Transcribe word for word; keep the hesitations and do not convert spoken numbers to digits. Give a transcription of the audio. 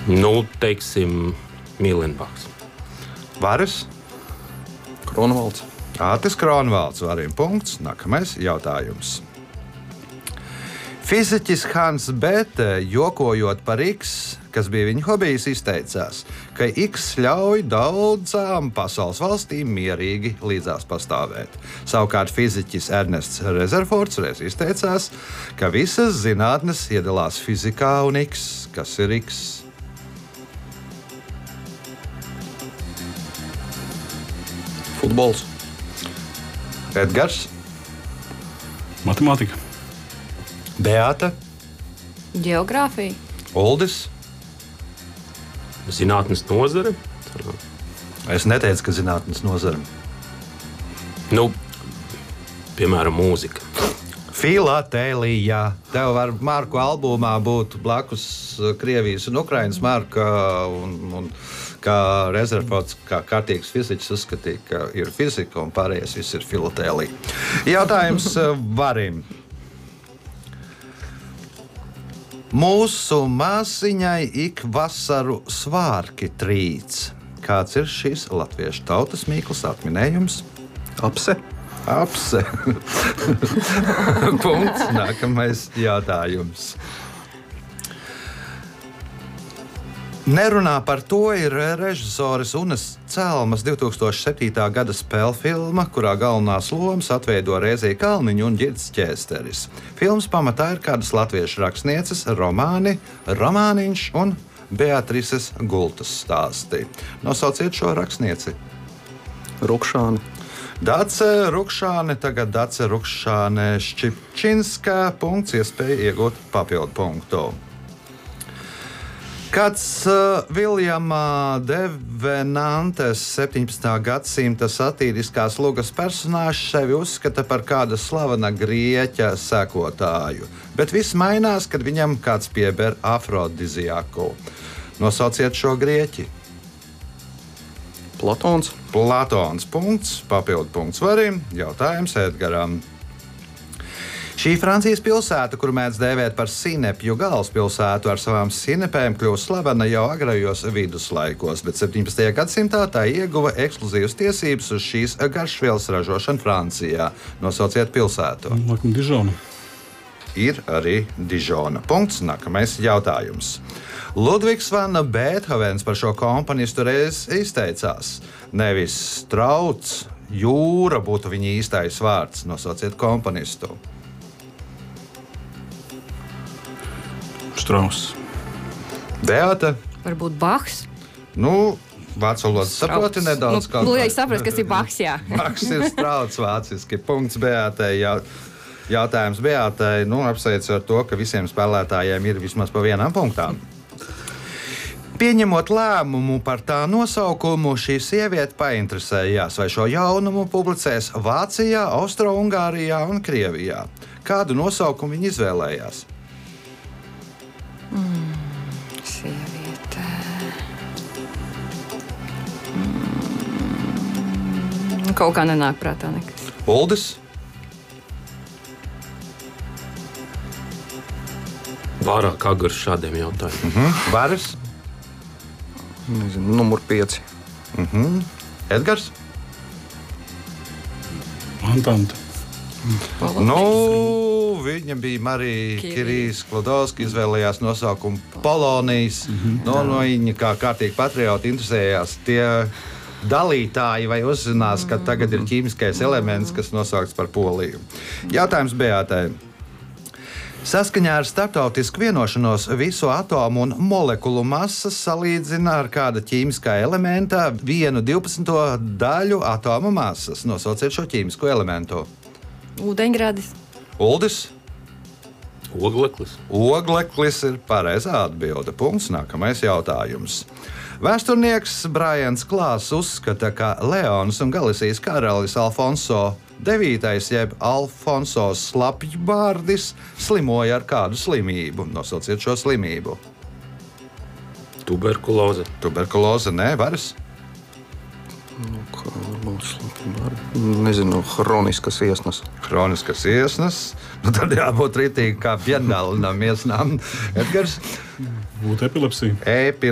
Nu, teiksim, Mīlenbaks. Varas? Kronvalds. Ātis Kronvalds, varim punkts. Nākamais jautājums. Fiziķis Hans Bethe, jokojot par X, kas bija viņa hobijs, izteicās, ka X ļauj daudzām pasaules valstīm mierīgi līdzās pastāvēt. Savukārt fiziķis Ernests Rezerfords reiz izteicās, ka visas zinātnes iedalās fizikā un X. Kas ir X? Futbols. Edgars, Matemātika. Beāta, Geogrāfija. Uldis. Zinātnes nozare. Es neteicu, ka zinātnes nozara. Nu, piemēram, mūzika. Filatēlijā. Tev var marku albumā būt blakus Krievijas un Ukrainas marka, un, un kā Rezerfords, kā kārtīgs fiziķis uzskatīja, ka ir fizika un pārējais viss ir filatēlija. Jautājums Varim. Mūsu māsiņai ik vasaru svārki trīc. Kāds ir šis latviešu tautas mīklas atminējums? Apse. Apse. Punkts. Nākamais jautājums. Nerunā par to ir režisoris Unes Celmas divi tūkstoši septītā gada spēļu filma, kurā galvenās lomas atveido Rēzija Kalniņa un Ģirds Ķēsteris. Filmas pamatā ir kādas latviešu rakstnieces romāni Romāniņš un Beatrises Gultas stāsti. Nosauciet šo rakstnieci. Rukšāne. Dace Rukšāne, tagad Dace Rukšāne Šķipčinska. Punkts, iespēja iegūt papildu punktu. Kāds uh, Viljama Devenantes septiņpadsmitā gadsimta satīriskās lugas personāžs sevi uzskata par kāda slavena grieķa sekotāju, bet viss mainās, kad viņam kāds pieber afrodiziaku. Nosauciet šo grieķi. Platons. Platons. Punkts, papildu punkts Varim. Jautājums Edgaram. Šī Francijas pilsēta, kuru mēdz dēvēt par sinepju galvaspilsētu, ar savām sinepēm kļuva slavena jau agrajos viduslaikos, bet septiņpadsmitajā gadsimtā tā ieguva ekskluzīvas tiesības uz šīs garšvielas ražošanu Francijā. Nosauciet pilsētu. Laikam Dižona. Ir arī Dižona. Punkts. Nākamais jautājums. Ludvigs van Beethovens par šo komponistu reiz izteicās. Nevis trauc, jūra būtu viņa īstais vārds. Nosauciet komponistu. Strauss. Beāta. Varbūt Bachs. Nu, vācu valodu saproti nedaudz. Nu, nu, ja es saprotu, kas ir Bachs, jā. Bachs ir strauts vāciski. Punkts Beātai. Jā. Jautājums Beātai. Nu, apsveicu ar to, ka visiem spēlētājiem ir vismaz pa vienam punktām. Pieņemot lēmumu par tā nosaukumu, šī sieviete painteresējās, vai šo jaunumu publicēs Vācijā, Austro-Ungārijā un Krievijā. Kādu nosaukumu viņi izvēlējās? Mm, sieviete. Mm, kaut kā nenāk prātā nekas. Uldis. Vairāk agars šādiem jautājumiem. Mhm. Varas. Nezinu, numur pieci. Mhm. Edgars. Antante. Nu, viņa bija Marija Kirijas Klodovska, izvēlējās nosaukumu Polonijas. Mm-hmm. No, no viņa kā kārtīgi patrioti interesējās tie dalītāji, vai uzzinās, ka tagad ir ķīmiskais elements, kas nosaukts par Poliju. Jautājums Beātai. Saskaņā ar starptautisku vienošanos visu atomu un molekulu masas salīdzina ar kāda ķīmiskā elementa vienu divpadsmito daļu atoma masas. Nosauciet šo ķīmisko elementu. Ūdeņradis. Uldis. Ogleklis. Ogleklis ir pareizā atbilde. Punkts. Nākamais jautājums. Vēsturnieks Brians Klāss uzskata, ka Leons un Galisijas karalis Alfonso devītais jeb Alfonso Slapjbārdis slimoja ar kādu slimību. Nosauciet šo slimību. Tuberkuloze. Tuberkuloze, nē, varas. Nu, kā varbūt slapjbārdi. Nezinu, hroniskas iesnas. Hroniskas iesnas. Nu, tad jābūt ritīgi kā piedālinām iesnām. Edgars. Būtu epilepsija. Epi